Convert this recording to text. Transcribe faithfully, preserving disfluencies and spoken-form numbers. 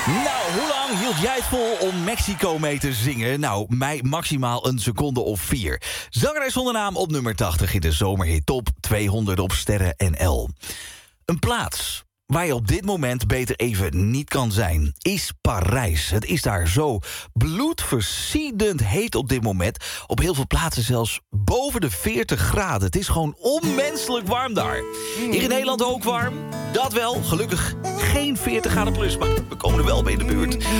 Nou, hoe lang hield jij het vol om Mexico mee te zingen? Nou, mij maximaal een seconde of vier. Zangeres zonder naam op nummer tachtig in de zomerhit top tweehonderd op Sterren N L. Een plaats waar je op dit moment beter even niet kan zijn, is Parijs. Het is daar zo bloedversiedend heet op dit moment. Op heel veel plaatsen zelfs boven de veertig graden. Het is gewoon onmenselijk warm daar. Hier in Nederland ook warm. Dat wel, gelukkig geen veertig graden plus, maar we komen er wel bij in de buurt.